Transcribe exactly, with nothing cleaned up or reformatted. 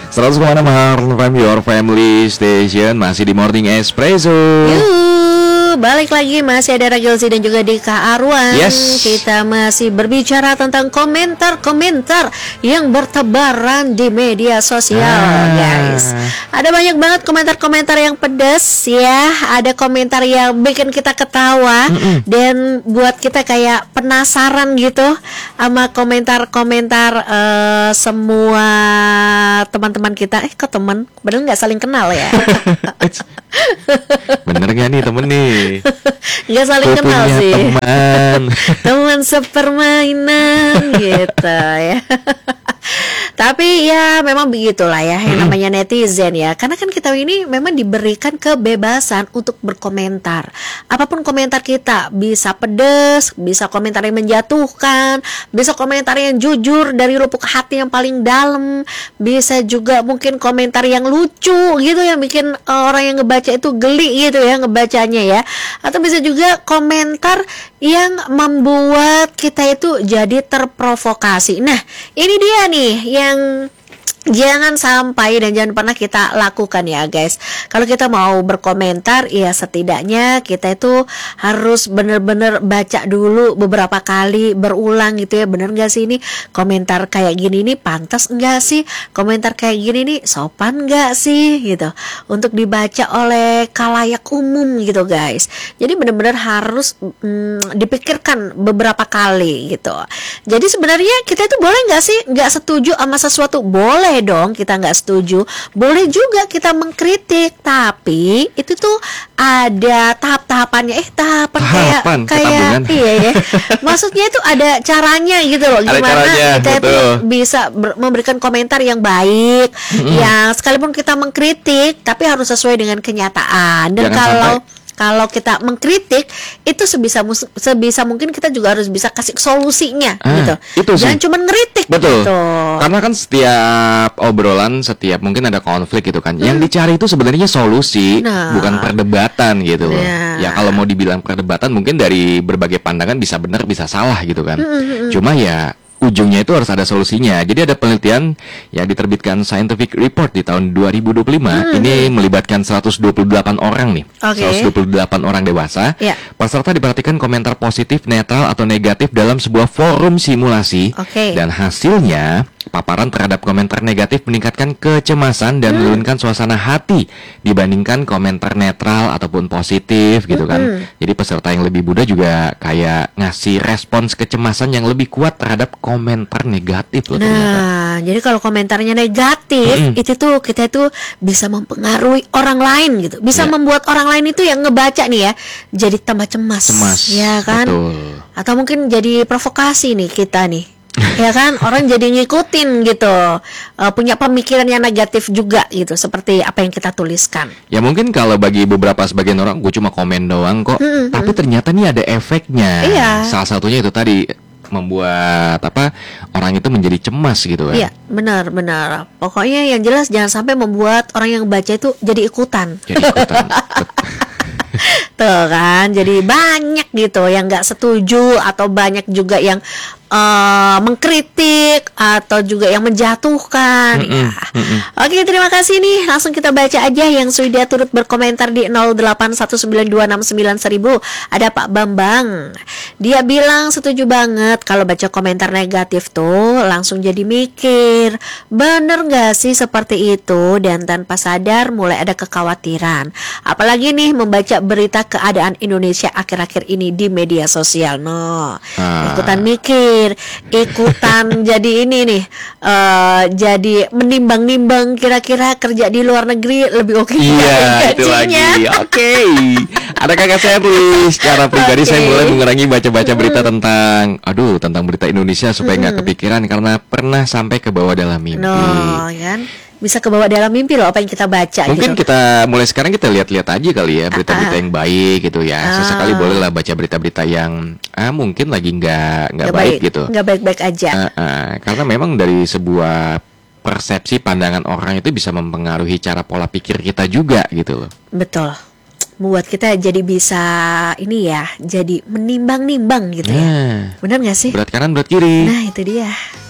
seratus koma enam Harlem F M, your family station. Masih di Morning Espresso. Yuh, balik lagi masih ada Ragelzi dan juga Dika Arwan. Yes. Kita masih berbicara tentang komentar-komentar yang bertebaran di media sosial, ah. guys. Ada banyak banget komentar-komentar yang pedas ya. Ada komentar yang bikin kita ketawa Mm-mm. dan buat kita kayak penasaran gitu sama komentar-komentar uh, semua teman-teman kita. Eh kok teman? Padahal nggak saling kenal ya. Bener gak nih temen nih? Gak saling Ku kenal punya sih teman teman sepermainan gitu ya. Tapi ya memang begitulah ya yang namanya netizen ya. Karena kan kita ini memang diberikan kebebasan untuk berkomentar. Apapun komentar kita, bisa pedes, bisa komentar yang menjatuhkan, bisa komentar yang jujur dari lubuk hati yang paling dalam, bisa juga mungkin komentar yang lucu gitu yang bikin uh, orang yang ngebaca itu geli gitu ya ngebacanya ya. Atau bisa juga komentar yang membuat kita itu jadi terprovokasi. Nah, ini dia nih yang jangan sampai dan jangan pernah kita lakukan ya guys. Kalau kita mau berkomentar ya setidaknya kita itu harus benar-benar baca dulu beberapa kali, berulang gitu ya. Bener gak sih ini komentar kayak gini nih pantas enggak sih? Komentar kayak gini nih sopan gak sih gitu, untuk dibaca oleh khalayak umum gitu guys. Jadi benar-benar harus hmm, dipikirkan beberapa kali gitu. Jadi sebenarnya kita itu boleh gak sih gak setuju sama sesuatu? Boleh dong kita nggak setuju, boleh juga kita mengkritik, tapi itu tuh ada tahap-tahapannya. Eh tahapan, tahapan kayak kayak iya ya. Maksudnya itu ada caranya gitu loh, gimana caranya, kita betul. Itu bisa ber- memberikan komentar yang baik, mm-hmm. yang sekalipun kita mengkritik tapi harus sesuai dengan kenyataan. Dan Jangan kalau sampai Kalau kita mengkritik itu sebisa sebisa mungkin kita juga harus bisa kasih solusinya ah, gitu. Itu Jangan cuma ngeritik. Betul. Gitu. Karena kan setiap obrolan, setiap mungkin ada konflik gitu kan. Hmm. Yang dicari itu sebenarnya solusi, nah. bukan perdebatan gitu loh. Ya. ya kalau mau dibilang perdebatan mungkin dari berbagai pandangan bisa benar bisa salah gitu kan. Hmm. Cuma ya ujungnya itu harus ada solusinya. Jadi ada penelitian yang diterbitkan Scientific Report di tahun dua ribu dua puluh lima. Hmm. Ini melibatkan seratus dua puluh delapan orang nih. Okay. seratus dua puluh delapan orang dewasa. Yeah. Peserta diperhatikan komentar positif, netral atau negatif dalam sebuah forum simulasi. Okay. Dan hasilnya paparan terhadap komentar negatif meningkatkan kecemasan dan hmm. menurunkan suasana hati dibandingkan komentar netral ataupun positif gitu kan. Hmm. Jadi peserta yang lebih muda juga kayak ngasih respons kecemasan yang lebih kuat terhadap komentar negatif loh. Nah, ternyata. Jadi kalau komentarnya negatif, mm-hmm. itu tuh kita itu bisa mempengaruhi orang lain gitu. Bisa yeah. membuat orang lain itu yang ngebaca nih ya jadi tambah cemas. Cemas. Ya kan? Betul. Atau mungkin jadi provokasi nih kita nih. Ya kan, orang jadi ngikutin gitu, uh, punya pemikiran yang negatif juga gitu, seperti apa yang kita tuliskan. Ya mungkin kalau bagi beberapa sebagian orang, gue cuma komen doang kok, mm-hmm. tapi ternyata nih ada efeknya. Iya. Salah satunya itu tadi membuat apa orang itu menjadi cemas gitu kan. Iya, benar-benar. Pokoknya yang jelas jangan sampai membuat orang yang baca itu jadi ikutan. Jadi ikutan. Tuh kan, jadi banyak gitu yang nggak setuju atau banyak juga yang uh, mengkritik atau juga yang menjatuhkan. Mm-mm, ya. Mm-mm. Oke, terima kasih nih. Langsung kita baca aja yang sudah turut berkomentar di nol delapan satu sembilan dua enam sembilan seribu. Ada Pak Bambang. Dia bilang setuju banget kalau baca komentar negatif tuh langsung jadi mikir, bener nggak sih seperti itu, dan tanpa sadar mulai ada kekhawatiran. Apalagi nih membaca berita keadaan Indonesia akhir-akhir ini di media sosial. No, ah. ikutan mikir, ikutan jadi ini nih, uh, jadi menimbang-nimbang kira-kira kerja di luar negeri lebih oke okay iya, itu lagi. Oke. Okay. Ada kakak saya tuh secara pribadi okay. saya mulai mengurangi baca-baca berita tentang, aduh, tentang berita Indonesia supaya nggak hmm. kepikiran karena pernah sampai ke bawah dalam mimpi. No, kan? Bisa kebawa dalam mimpi loh apa yang kita baca. Mungkin gitu. Kita mulai sekarang kita lihat-lihat aja kali ya berita-berita yang baik gitu ya. Ah. Sesekali bolehlah baca berita-berita yang ah mungkin lagi nggak nggak baik, baik gitu. Nggak baik-baik aja. Ah, ah. Karena memang dari sebuah persepsi pandangan orang itu bisa mempengaruhi cara pola pikir kita juga gitu loh. Betul. Membuat kita jadi bisa ini ya, jadi menimbang-nimbang gitu nah, ya. Benar nggak sih? Berat kanan, berat kiri. Nah itu dia.